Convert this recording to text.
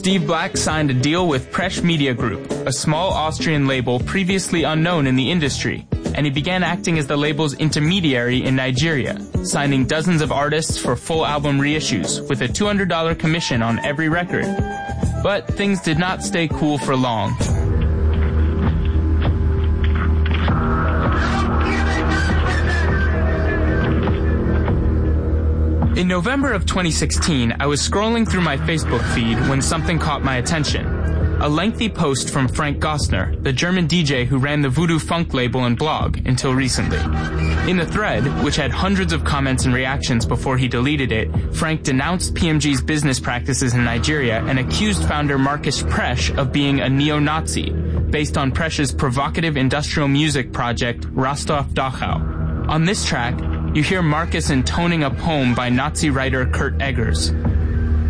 Steve Black signed a deal with Presh Media Group, a small Austrian label previously unknown in the industry, and he began acting as the label's intermediary in Nigeria, signing dozens of artists for full album reissues with a $200 commission on every record. But things did not stay cool for long. In November of 2016, I was scrolling through my Facebook feed when something caught my attention. A lengthy post from Frank Gostner, the German DJ who ran the Voodoo Funk label and blog until recently. In the thread, which had hundreds of comments and reactions before he deleted it, Frank denounced PMG's business practices in Nigeria and accused founder Marcus Presh of being a neo-Nazi, based on Presh's provocative industrial music project Rostov Dachau. On this track, you hear Marcus intoning a poem by Nazi writer Kurt Eggers.